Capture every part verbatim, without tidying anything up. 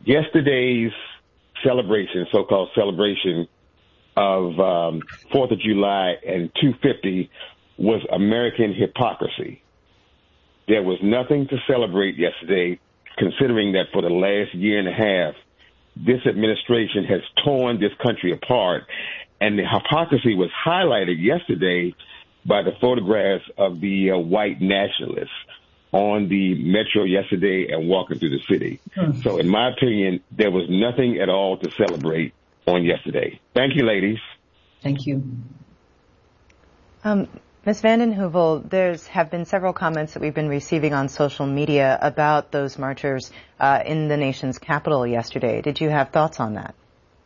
Yesterday's celebration, so-called celebration of um, fourth of July and two fifty was American hypocrisy. There was nothing to celebrate yesterday, considering that for the last year and a half, this administration has torn this country apart. And the hypocrisy was highlighted yesterday by the photographs of the uh, white nationalists on the metro yesterday and walking through the city. Hmm. So in my opinion, there was nothing at all to celebrate on yesterday. Thank you, ladies. Thank you. Um, Miz Vanden Heuvel, there's have been several comments that we've been receiving on social media about those marchers uh, in the nation's capital yesterday. Did you have thoughts on that?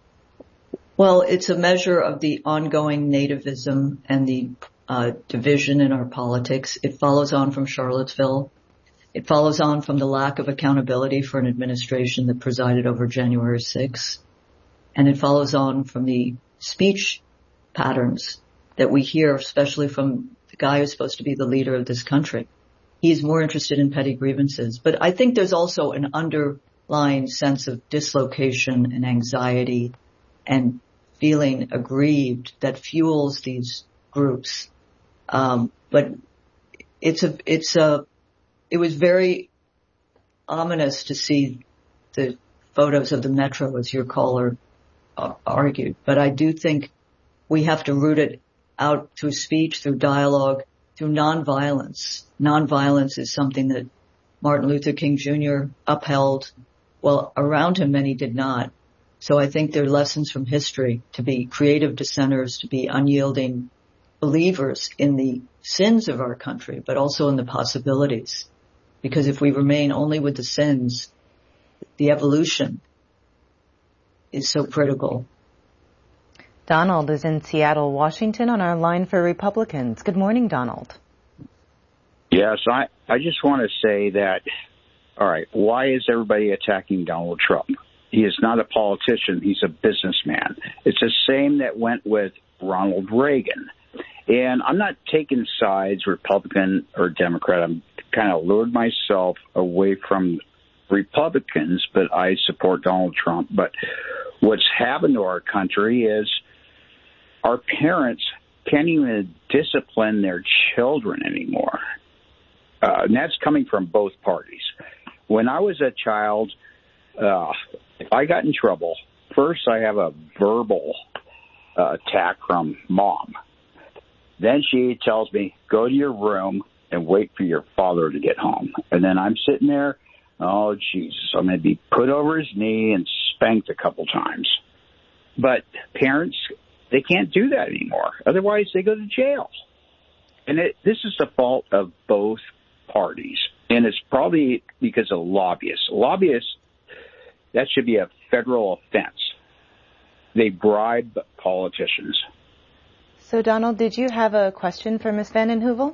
Well, it's a measure of the ongoing nativism and the uh, division in our politics. It follows on from Charlottesville. It follows on from the lack of accountability for an administration that presided over January sixth. And it follows on from the speech patterns that we hear, especially from the guy who's supposed to be the leader of this country. He's more interested in petty grievances. But I think there's also an underlying sense of dislocation and anxiety and feeling aggrieved that fuels these groups. Um, but it's a, it's a, it was very ominous to see the photos of the metro, as your caller uh, argued. But I do think we have to root it out through speech, through dialogue, through nonviolence. Nonviolence is something that Martin Luther King Junior upheld. Well, around him, many did not. So I think there are lessons from history to be creative dissenters, to be unyielding believers in the sins of our country, but also in the possibilities. Because if we remain only with the sins, the evolution is so critical. Donald is in Seattle, Washington, on our line for Republicans. Good morning, Donald. Yes, I, I just want to say that, all right, why is everybody attacking Donald Trump? He is not a politician. He's a businessman. It's the same that went with Ronald Reagan. And I'm not taking sides, Republican or Democrat. I'm kind of lured myself away from Republicans, but I support Donald Trump. But what's happened to our country is our parents can't even discipline their children anymore. Uh, and that's coming from both parties. When I was a child, uh, if I got in trouble, first I have a verbal uh, attack from mom. Then she tells me, go to your room and wait for your father to get home. And then I'm sitting there, oh, Jesus, I'm going to be put over his knee and spanked a couple times. But parents, they can't do that anymore. Otherwise, they go to jail. And it, this is the fault of both parties. And it's probably because of lobbyists. Lobbyists, that should be a federal offense. They bribe politicians. So, Donald, did you have a question for Miz Vanden Heuvel?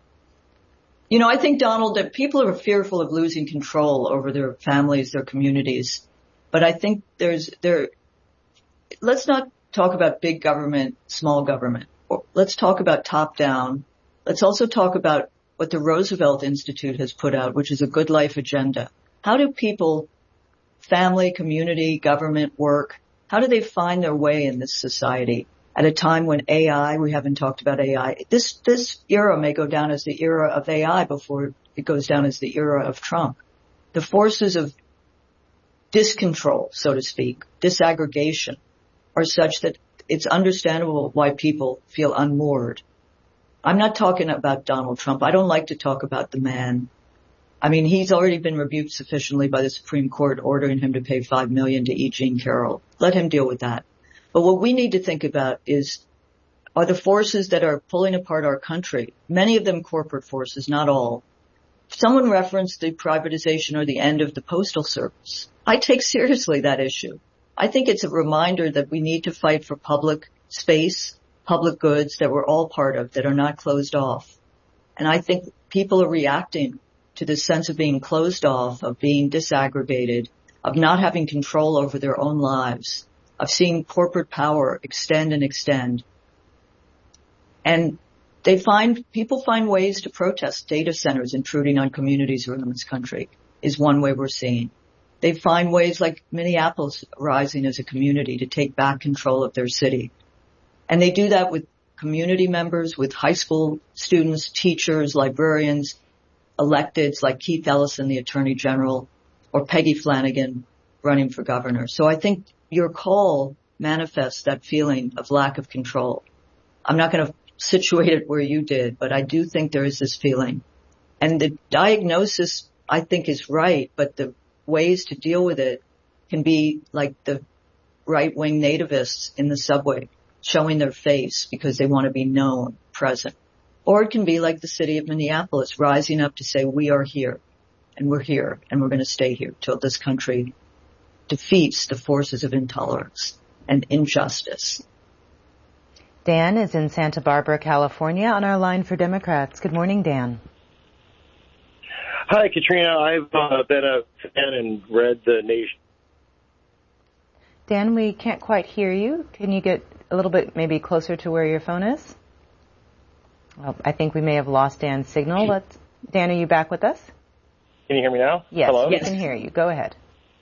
You know, I think, Donald, that people are fearful of losing control over their families, their communities. But I think there's there. Let's not talk about big government, small government. Let's talk about top down. Let's also talk about what the Roosevelt Institute has put out, which is a good life agenda. How do people, family, community, government work, how do they find their way in this society at a time when A I, we haven't talked about A I, this, this era may go down as the era of A I before it goes down as the era of Trump. The forces of discontrol, so to speak, disaggregation, are such that it's understandable why people feel unmoored. I'm not talking about Donald Trump. I don't like to talk about the man. I mean, he's already been rebuked sufficiently by the Supreme Court ordering him to pay five million dollars to E. Jean Carroll. Let him deal with that. But what we need to think about is, are the forces that are pulling apart our country, many of them corporate forces, not all. Someone referenced the privatization or the end of the Postal Service. I take seriously that issue. I think it's a reminder that we need to fight for public space, public goods that we're all part of, that are not closed off. And I think people are reacting to this sense of being closed off, of being disaggregated, of not having control over their own lives, of seeing corporate power extend and extend. And they find, people find ways to protest. Data centers intruding on communities around this country is one way we're seeing. They find ways like Minneapolis rising as a community to take back control of their city. And they do that with community members, with high school students, teachers, librarians, electeds like Keith Ellison, the Attorney General, or Peggy Flanagan running for governor. So I think your call manifests that feeling of lack of control. I'm not going to situate it where you did, but I do think there is this feeling. And the diagnosis, I think, is right, but the ways to deal with it can be like the right-wing nativists in the subway showing their face because they want to be known, present. Or it can be like the city of Minneapolis rising up to say, we are here, and we're here, and we're going to stay here till this country defeats the forces of intolerance and injustice. Dan is in Santa Barbara, California, on our line for Democrats. Good morning, Dan. Hi, Katrina. I've uh, been a fan and read The Nation. Dan, we can't quite hear you. Can you get a little bit maybe closer to where your phone is? Well, I think we may have lost Dan's signal. Let's, Dan, are you back with us? Can you hear me now? Yes, Hello? we can hear you. Go ahead.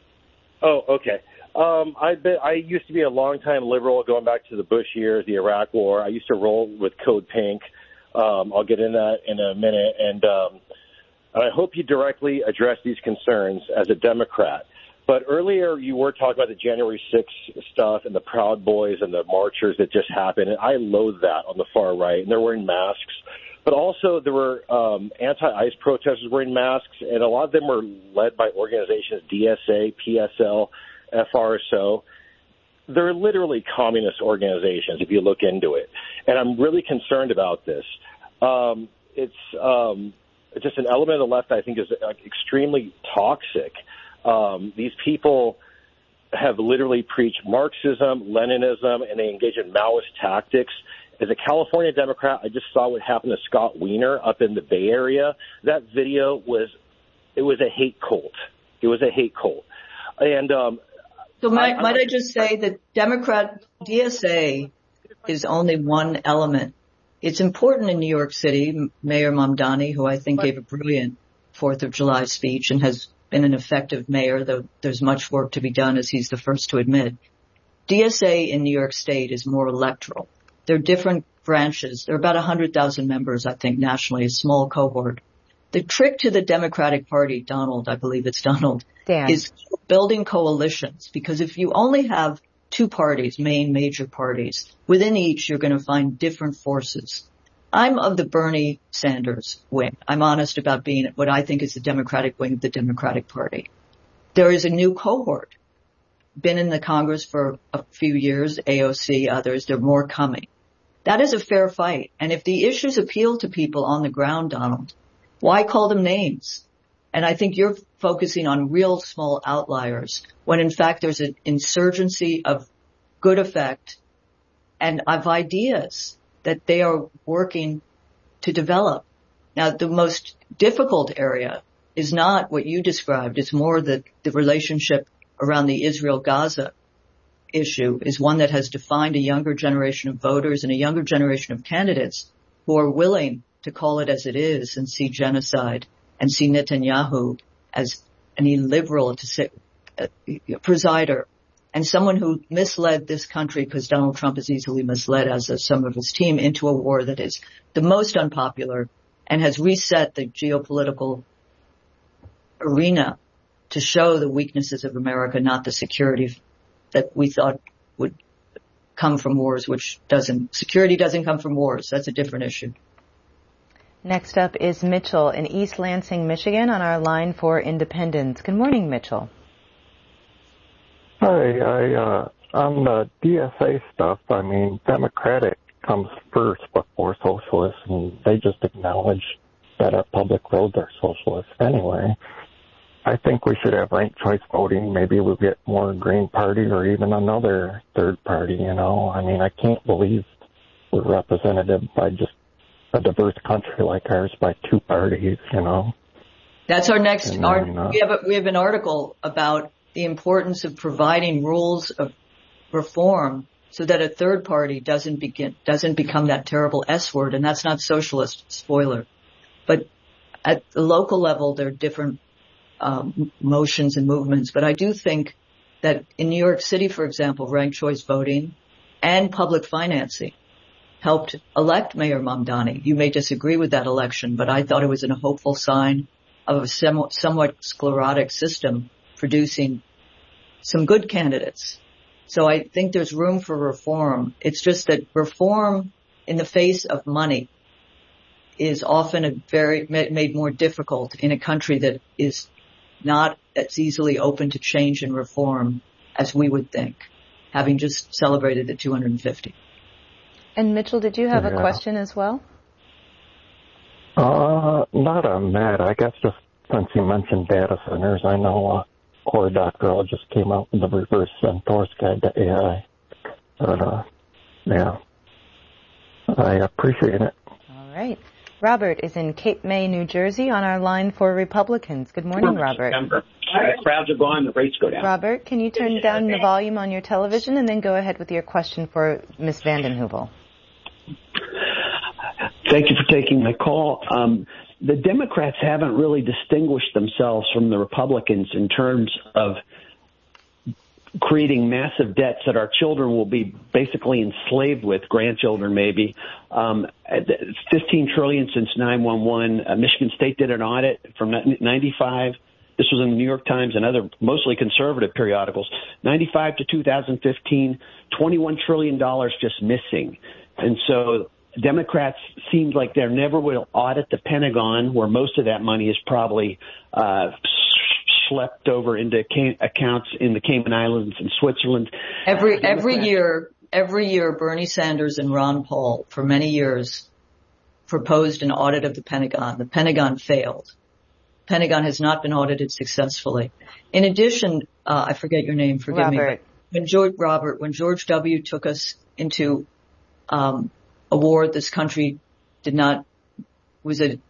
Oh, okay. Um, I've been, I used to be a longtime liberal going back to the Bush years, the Iraq War. I used to roll with Code Pink. Um, I'll get into that in a minute. And um, I hope you directly address these concerns as a Democrat. But earlier you were talking about the January sixth stuff and the Proud Boys and the marchers that just happened. And I loathe that on the far right. And they're wearing masks. But also there were um, anti-ICE protesters wearing masks. And a lot of them were led by organizations, D S A, P S L, F R S O. They're literally communist organizations if you look into it. And I'm really concerned about this. Um, it's um, just an element of the left I think is uh, extremely toxic. Um, these people have literally preached Marxism, Leninism, and they engage in Maoist tactics. As a California Democrat, I just saw what happened to Scott Wiener up in the Bay Area. That video was, it was a hate cult. It was a hate cult. And um, So might I, might I just say that Democrat D S A is only one element. It's important in New York City. Mayor Mamdani, who I think gave a brilliant Fourth of July speech and has been an effective mayor, though there's much work to be done, as he's the first to admit. D S A in New York State is more electoral. There are different branches. There are about one hundred thousand members, I think, nationally, a small cohort. The trick to the Democratic Party, Donald, I believe it's Donald, Dan. is building coalitions, because if you only have two parties, main major parties, within each you're going to find different forces. I'm of the Bernie Sanders wing. I'm honest about being what I think is the Democratic wing of the Democratic Party. There is a new cohort, been in the Congress for a few years, A O C, others, there are more coming. That is a fair fight. And if the issues appeal to people on the ground, Donald, why call them names? And I think you're focusing on real small outliers when in fact there's an insurgency of good effect and of ideas that they are working to develop. Now, the most difficult area is not what you described. It's more the, the relationship around the Israel-Gaza issue is one that has defined a younger generation of voters and a younger generation of candidates who are willing to call it as it is and see genocide and see Netanyahu as an illiberal to sit, uh, presider and someone who misled this country, because Donald Trump is easily misled, as is some of his team, into a war that is the most unpopular and has reset the geopolitical arena to show the weaknesses of America, not the security that we thought would come from wars, which doesn't. Security doesn't come from wars. That's a different issue. Next up is Mitchell in East Lansing, Michigan, on our line for Independence. Good morning, Mitchell. Hi, I, uh, on the D S A stuff, I mean, Democratic comes first before socialist, and they just acknowledge that our public roads are socialist anyway. I think we should have ranked choice voting. Maybe we'll get more Green Party or even another third party, you know. I mean, I can't believe we're represented by just a diverse country like ours by two parties, you know. That's our next, and, our, you know, we have a, we have an article about the importance of providing rules of reform so that a third party doesn't begin, doesn't become that terrible S word. And that's not socialist, spoiler. But at the local level, there are different um, motions and movements. But I do think that in New York City, for example, ranked choice voting and public financing helped elect Mayor Mamdani. You may disagree with that election, but I thought it was a hopeful sign of a somewhat sclerotic system producing some good candidates. So I think there's room for reform. It's just that reform in the face of money is often a very made more difficult in a country that is not as easily open to change and reform as we would think, having just celebrated the two hundred fifty. And Mitchell, did you have yeah. a question as well? Uh, not on that. I guess just since you mentioned data centers, I know uh, Cory Doctorow just came out with the reverse Centaurus guide to A I. But, uh, yeah, I appreciate it. All right. Robert is in Cape May, New Jersey, on our line for Republicans. Good morning, Robert. September. The crowds are gone, the rates go down. Robert, can you turn down the volume on your television and then go ahead with your question for Miz Vanden Heuvel? Thank you for taking my call. Um, the Democrats haven't really distinguished themselves from the Republicans in terms of creating massive debts that our children will be basically enslaved with, grandchildren maybe. Um, fifteen trillion dollars since nine one one. Uh, Michigan State did an audit from ninety-five. This was in the New York Times and other mostly conservative periodicals. ninety-five to two thousand fifteen, twenty-one trillion dollars just missing. And so Democrats seem like they never will audit the Pentagon, where most of that money is probably uh schlepped over into ca- accounts in the Cayman Islands and Switzerland. Every every year, every year, Bernie Sanders and Ron Paul, for many years, proposed an audit of the Pentagon. The Pentagon failed. Pentagon has not been audited successfully. In addition, uh, I forget your name, forgive Robert. me. But when George, Robert, when George W. took us into um, a war this country did not, was a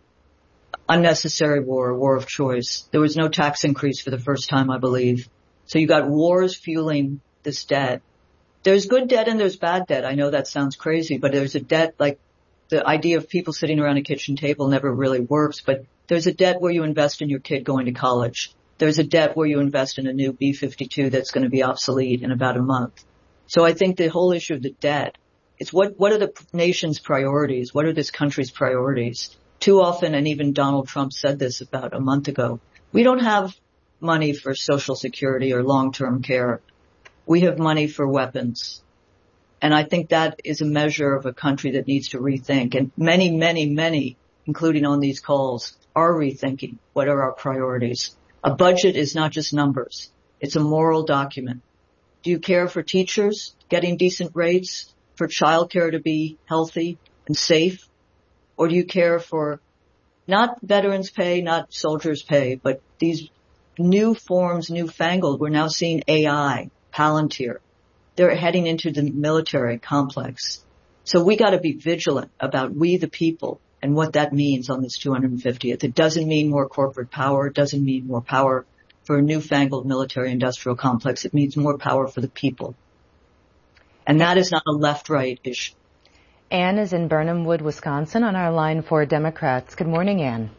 unnecessary war, a war of choice. There was no tax increase for the first time, I believe. So you got wars fueling this debt. There's good debt and there's bad debt. I know that sounds crazy, but there's a debt, like the idea of people sitting around a kitchen table never really works, but there's a debt where you invest in your kid going to college. There's a debt where you invest in a new B fifty-two that's going to be obsolete in about a month. So I think the whole issue of the debt, it's what, what are the nation's priorities? What are this country's priorities? Too often, and even Donald Trump said this about a month ago, we don't have money for Social Security or long-term care. We have money for weapons. And I think that is a measure of a country that needs to rethink. And many, many, many, including on these calls, are rethinking what are our priorities. A budget is not just numbers. It's a moral document. Do you care for teachers getting decent rates, for childcare to be healthy and safe? Or do you care for not veterans pay, not soldiers pay, but these new forms, newfangled? We're now seeing A I, Palantir. They're heading into the military complex. So we got to be vigilant about we the people and what that means on this two hundred fiftieth. It doesn't mean more corporate power. It doesn't mean more power for a newfangled military industrial complex. It means more power for the people. And that is not a left-right issue. Ann is in Burnham Wood, Wisconsin, on our line for Democrats. Good morning, Ann.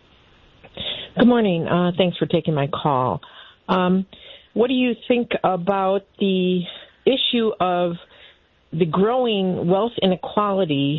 Good morning. Uh, thanks for taking my call. Um, what do you think about the issue of the growing wealth inequality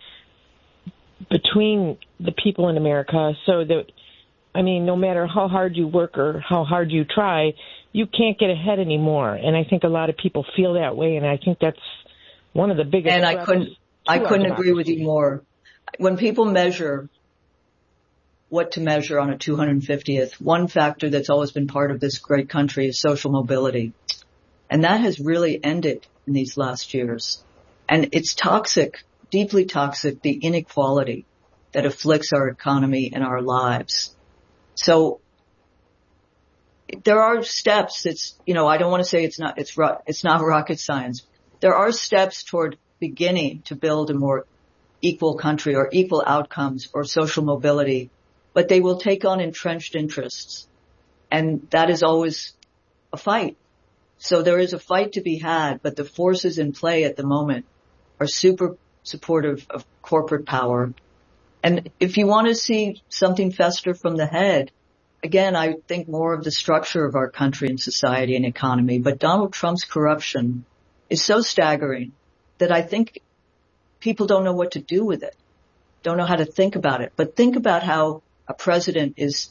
between the people in America? So that, I mean, no matter how hard you work or how hard you try, you can't get ahead anymore. And I think a lot of people feel that way, and I think that's one of the biggest. And I couldn't, I couldn't agree with you more. When people measure what to measure on a two hundred fiftieth, one factor that's always been part of this great country is social mobility. And that has really ended in these last years. And it's toxic, deeply toxic, the inequality that afflicts our economy and our lives. So there are steps. It's, you know, I don't want to say it's not, it's, it's not rocket science. There are steps toward beginning to build a more equal country or equal outcomes or social mobility, but they will take on entrenched interests. And that is always a fight. So there is a fight to be had, but the forces in play at the moment are super supportive of corporate power. And if you want to see something fester from the head, again, I think more of the structure of our country and society and economy. But Donald Trump's corruption is so staggering that I think people don't know what to do with it, don't know how to think about it. But think about how a president is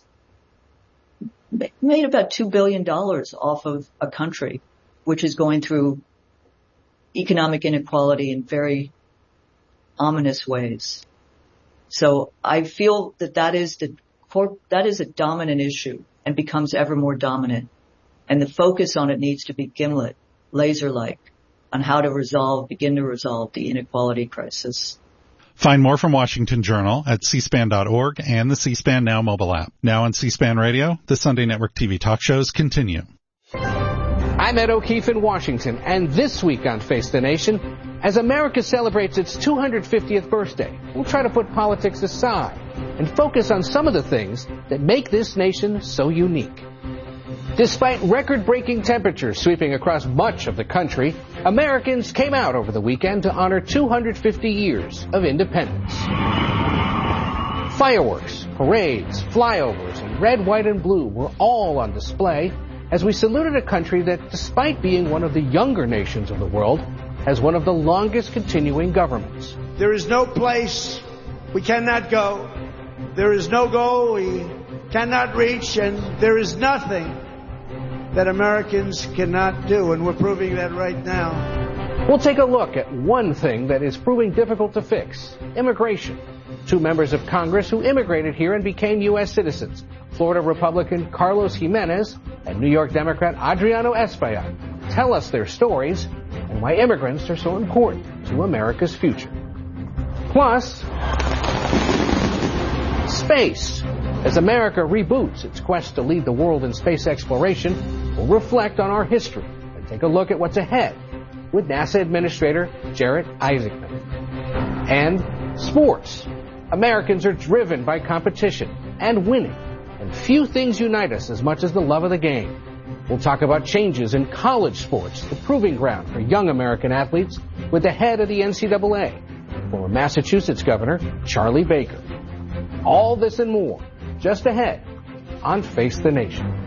made about two billion dollars off of a country which is going through economic inequality in very ominous ways. So I feel that that is the that is a dominant issue and becomes ever more dominant. And the focus on it needs to be gimlet, laser-like, on how to resolve, begin to resolve the inequality crisis. Find more from Washington Journal at c span dot org and the C-SPAN Now mobile app. Now on C-SPAN Radio, the Sunday Network T V talk shows continue. I'm Ed O'Keefe in Washington, and this week on Face the Nation, as America celebrates its two hundred fiftieth birthday, we'll try to put politics aside and focus on some of the things that make this nation so unique. Despite record-breaking temperatures sweeping across much of the country, Americans came out over the weekend to honor two hundred fifty years of independence. Fireworks, parades, flyovers, and red, white, and blue were all on display as we saluted a country that, despite being one of the younger nations of the world, has one of the longest continuing governments. There is no place we cannot go. There is no goal we cannot reach, and there is nothing that Americans cannot do, and we're proving that right now. We'll take a look at one thing that is proving difficult to fix: immigration. Two members of Congress who immigrated here and became U S citizens, Florida Republican Carlos Jimenez and New York Democrat Adriano Espaillat, tell us their stories and why immigrants are so important to America's future. Plus, space. As America reboots its quest to lead the world in space exploration, we'll reflect on our history and take a look at what's ahead with NASA Administrator Jarrett Isaacman. And sports. Americans are driven by competition and winning, and few things unite us as much as the love of the game. We'll talk about changes in college sports, the proving ground for young American athletes, with the head of the N C double A, former Massachusetts Governor Charlie Baker. All this and more just ahead on Face the Nation.